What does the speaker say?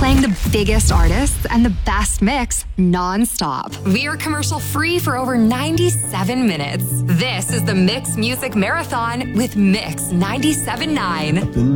playing the biggest artists and the best mix non-stop. We are commercial-free for over 97 minutes. This is the Mix Music Marathon with Mix 97.9.